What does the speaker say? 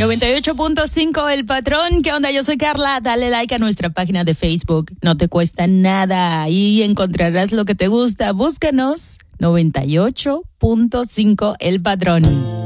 98.5 El Patrón. ¿Qué onda? Yo soy Carla. Dale like a nuestra página de Facebook. No te cuesta nada. Ahí encontrarás lo que te gusta. Búscanos. 98.5 El Patrón.